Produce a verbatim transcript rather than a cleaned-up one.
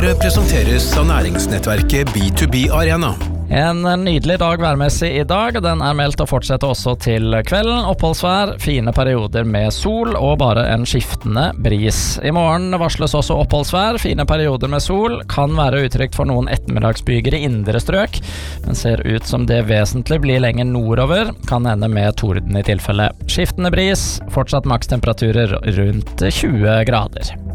Værmeldingene presenteres av næringsnettverket B to B Arena. En nydelig dag værmessig i dag, den er meldt å fortsette også til kvelden. Oppholdsvær, fine perioder med sol og bare en skiftende bris. I morgen varsles også oppholdsvær, fine perioder med sol, kan være utrygt for noen ettermiddagsbyger i indre strøk, men ser ut som det vesentlig blir lenger nordover, kan ende med torden i tilfelle. Skiftende bris, fortsatt makstemperaturer rundt tjue grader.